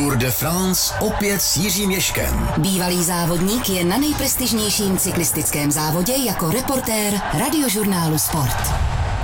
Tour de France opět s Jiřím Ježkem. Bývalý závodník je na nejprestižnějším cyklistickém závodě jako reportér radiožurnálu Sport.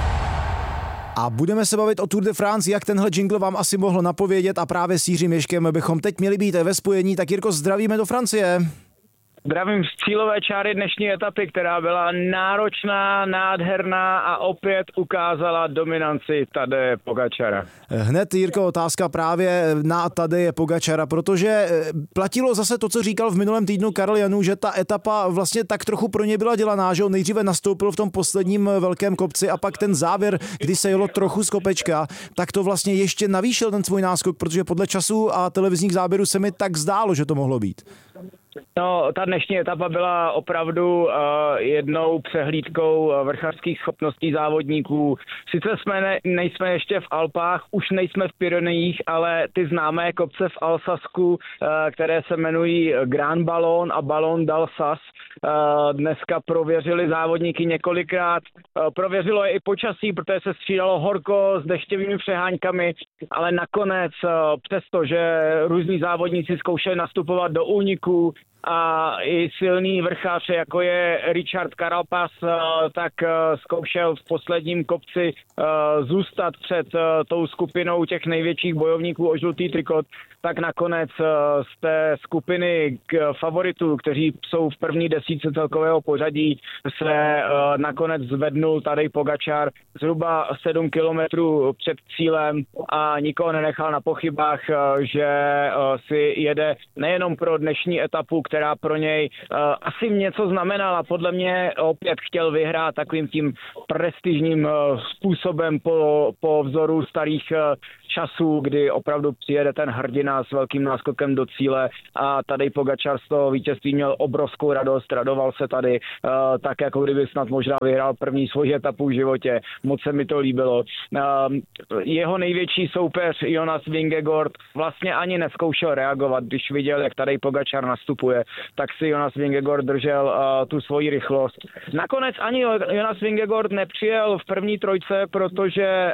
A budeme se bavit o Tour de France, jak tenhle jingle vám asi mohl napovědět, a právě s Jiřím Ježkem bychom teď měli být ve spojení. Tak Jirko, zdravíme do Francie. Zdravím z cílové čáry dnešní etapy, která byla náročná, nádherná a opět ukázala dominanci Tadeje Pogačara. Hned, Jirko, otázka právě na Tadeje Pogačara, protože platilo zase to, co říkal v minulém týdnu Karel Janů, že ta etapa vlastně tak trochu pro ně byla dělaná, že on nejdříve nastoupil v tom posledním velkém kopci a pak ten závěr, kdy se jelo trochu z kopečka, tak to vlastně ještě navýšil ten svůj náskok, protože podle času a televizních záběrů se mi tak zdálo, že to mohlo být. No, ta dnešní etapa byla opravdu jednou přehlídkou vrchařských schopností závodníků. Sice nejsme ještě v Alpách, už nejsme v Pyrenejích, ale ty známé kopce v Alsasku, které se jmenují Grand Ballon a Ballon d'Alsace, dneska prověřili závodníky několikrát. Prověřilo je i počasí, protože se střídalo horko s deštěvými přeháňkami, ale nakonec, přestože různí závodníci zkoušeli nastupovat do úniků, a i silný vrchař, jako je Richard Carapaz, tak zkoušel v posledním kopci zůstat před tou skupinou těch největších bojovníků o žlutý trikot, tak nakonec z té skupiny favoritů, kteří jsou v první desítce celkového pořadí, se nakonec zvednul Tadej Pogačar zhruba 7 kilometrů před cílem a nikoho nenechal na pochybách, že si jede nejenom pro dnešní etapu, která pro něj asi něco znamenala. Podle mě opět chtěl vyhrát takovým tím prestižním způsobem po vzoru starých časů, kdy opravdu přijede ten hrdina s velkým náskokem do cíle a Tadej Pogačar z toho vítězství měl obrovskou radost, radoval se tady tak, jako kdyby snad možná vyhrál první svoji etapu v životě. Moc se mi to líbilo. Jeho největší soupeř Jonas Vingegaard vlastně ani nezkoušel reagovat, když viděl, jak Tadej Pogačar nastupuje, tak si Jonas Vingegaard držel tu svoji rychlost. Nakonec ani Jonas Vingegaard nepřijel v první trojce, protože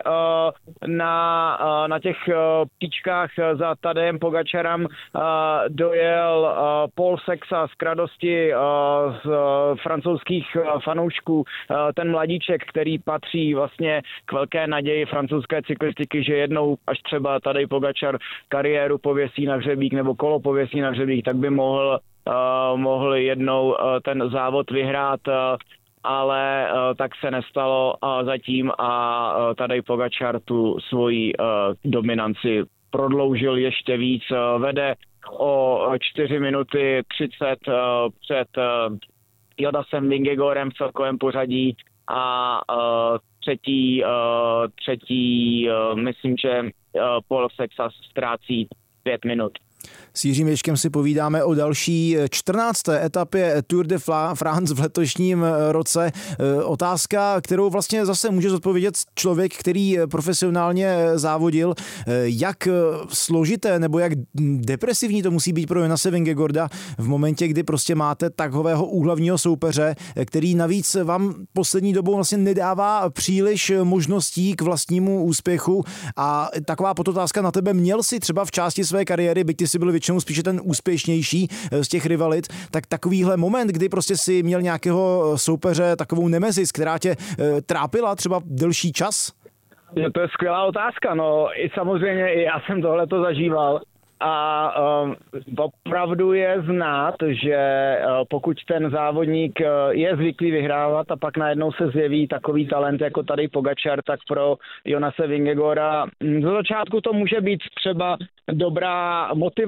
na těch příčkách za Tadejem Pogačarem dojel Paul Sexa z radosti z francouzských fanoušků, ten mladíček, který patří vlastně k velké naději francouzské cyklistiky, že jednou, až třeba Tadej Pogačar kariéru pověsí na hřebík nebo kolo pověsí na hřebík, tak by mohl jednou ten závod vyhrát, ale tak se nestalo zatím a Tadej Pogačar tu svoji dominanci prodloužil ještě víc. Vede o 4 minuty 30 před Jonasem Vingegaardem v celkovém pořadí a třetí myslím, že Paul Sexa ztrácí 5 minut. S Jiřím Ježkem si povídáme o další 14. etapě Tour de France v letošním roce. Otázka, kterou vlastně zase může zodpovědět člověk, který profesionálně závodil. Jak složité nebo jak depresivní to musí být pro Jonase Vingegaarda v momentě, kdy prostě máte takového úhlavního soupeře, který navíc vám poslední dobou vlastně nedává příliš možností k vlastnímu úspěchu. A taková podotázka na tebe: měl si třeba v části své kariéry, byť ty si byl většinou spíše ten úspěšnější z těch rivalit, tak takovýhle moment, kdy prostě si měl nějakého soupeře, takovou nemezis, která tě trápila třeba delší čas? To je skvělá otázka, no i samozřejmě já jsem tohleto zažíval. A opravdu je znát, že pokud ten závodník je zvyklý vyhrávat a pak najednou se zjeví takový talent jako Tadej Pogačar, tak pro Jonase Vingegaarda do začátku to může být třeba dobrá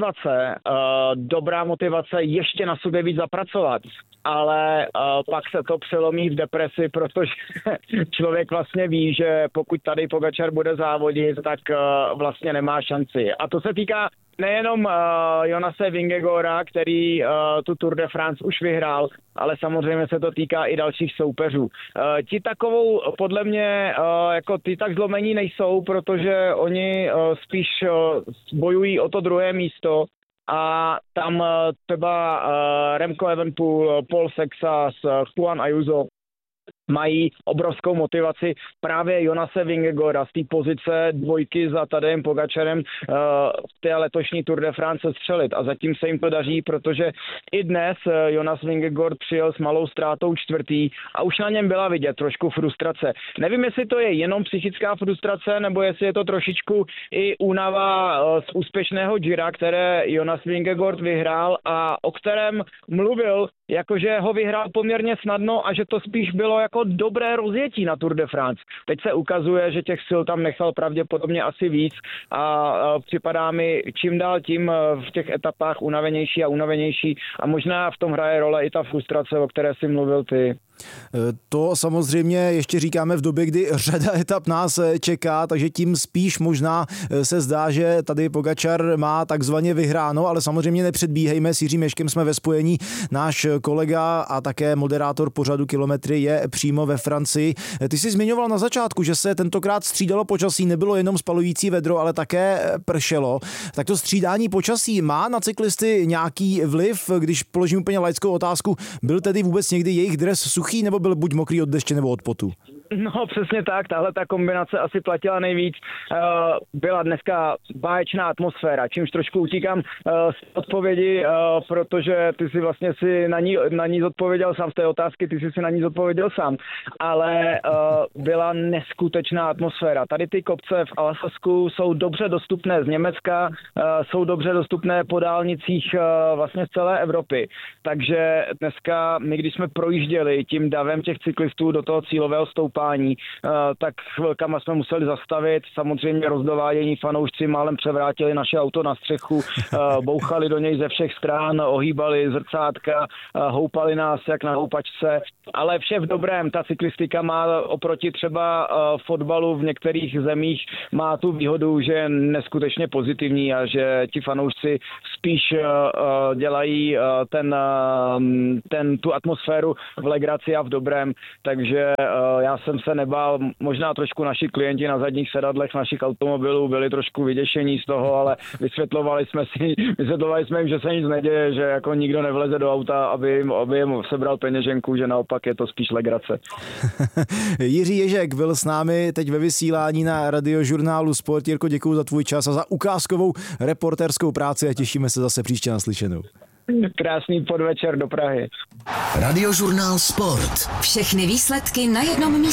motivace ještě na sobě víc zapracovat. Ale pak se to přelomí v depresi, protože člověk vlastně ví, že pokud Tadej Pogačar bude závodit, tak vlastně nemá šanci. A to se týká nejenom Jonase Vingegaarda, který tu Tour de France už vyhrál, ale samozřejmě se to týká i dalších soupeřů. Ti takovou, podle mě, jako ty tak zlomení nejsou, protože oni spíš bojují o to druhé místo. A tam třeba Remco Evenepoel, Paul Sexa, Juan Ayuso, mají obrovskou motivaci právě Jonase Vingegaarda z té pozice dvojky za Tadejem Pogačarem v té letošní Tour de France střelit. A zatím se jim to daří, protože i dnes Jonas Vingegaard přijel s malou ztrátou čtvrtý a už na něm byla vidět trošku frustrace. Nevím, jestli to je jenom psychická frustrace, nebo jestli je to trošičku i únava z úspěšného Gira, které Jonas Vingegaard vyhrál a o kterém mluvil, jakože ho vyhrál poměrně snadno a že to spíš bylo jako dobré rozjetí na Tour de France. Teď se ukazuje, že těch sil tam nechal pravděpodobně asi víc a připadá mi čím dál tím v těch etapách unavenější a unavenější a možná v tom hraje role i ta frustrace, o které jsi mluvil ty. To samozřejmě ještě říkáme v době, kdy řada etap nás čeká, takže tím spíš možná se zdá, že tady Pogačar má takzvaně vyhráno, ale samozřejmě nepředbíhejme, s Jiřím Ježkem jsme ve spojení. Náš kolega a také moderátor pořadu Kilometry je přímo ve Francii. Ty jsi zmiňoval na začátku, že se tentokrát střídalo počasí, nebylo jenom spalující vedro, ale také pršelo. Tak to střídání počasí má na cyklisty nějaký vliv? Když položím úplně laickou otázku, byl tedy vůbec někdy jejich dres suchý, nebo byl buď mokrý od deště nebo od potu? No přesně tak, tahle ta kombinace asi platila nejvíc. Byla dneska báječná atmosféra, čímž trošku utíkám z odpovědi, protože ty si vlastně na ní zodpověděl sám z té otázky, ty si na ní zodpověděl sám, ale byla neskutečná atmosféra. Tady ty kopce v Alsasku jsou dobře dostupné z Německa, jsou dobře dostupné po dálnicích vlastně z celé Evropy. Takže dneska my, když jsme projížděli tím davem těch cyklistů do toho cílového stoupání, tak chvilkama jsme museli zastavit. Samozřejmě rozdovádění fanoušci málem převrátili naše auto na střechu, bouchali do něj ze všech stran, ohýbali zrcátka, houpali nás jak na houpačce, ale vše v dobrém. Ta cyklistika má oproti třeba fotbalu v některých zemích má tu výhodu, že je neskutečně pozitivní a že ti fanoušci spíš dělají tu atmosféru v legraci a v dobrém, takže já jsem se nebál, možná trošku naši klienti na zadních sedadlech našich automobilů byli trošku vyděšení z toho, ale vysvětlovali jsme jim, že se nic neděje, že jako nikdo nevleze do auta, aby jim sebral peněženku, že naopak je to spíš legrace. Jiří Ježek byl s námi teď ve vysílání na Radiožurnálu Sport. Jirko, děkuju za tvůj čas a za ukázkovou reportérskou práci a těšíme se zase příště na slyšenou. Krásný podvečer do Prahy. Radiožurnál Sport. Všechny výsledky na jednom místě.